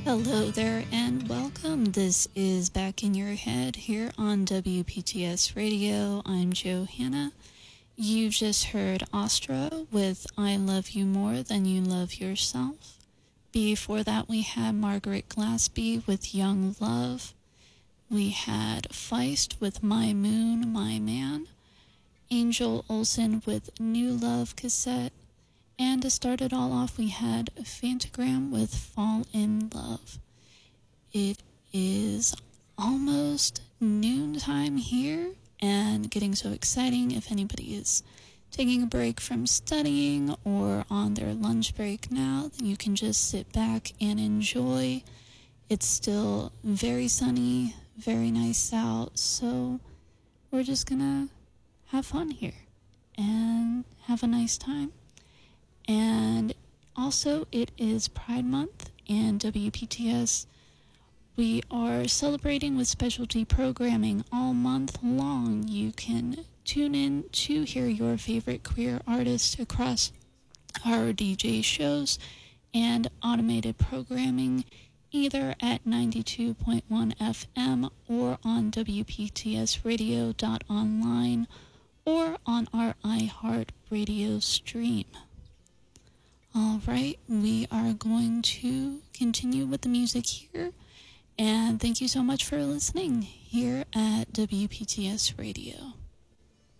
Hello there and welcome. This is Back in Your Head here on WPTS Radio. I'm Johanna. You just heard Astra with I Love You More Than You Love Yourself. Before that, we had Margaret Glaspie with Young Love. We had Feist with My Moon, My Man. Angel Olsen with New Love Cassette. And to start it all off, we had Phantogram with Fall in Love. It is almost noontime here and getting so exciting. If anybody is taking a break from studying or on their lunch break now, then you can just sit back and enjoy. It's still very sunny, very nice out, so we're just gonna have fun here and have a nice time. And also, it is Pride Month, and WPTS, we are celebrating with specialty programming all month long. You can tune in to hear your favorite queer artists across our DJ shows and automated programming, either at 92.1 FM or on WPTSradio.online or on our iHeart Radio stream. All right, we are going to continue with the music here, and thank you so much for listening here at WPTS Radio.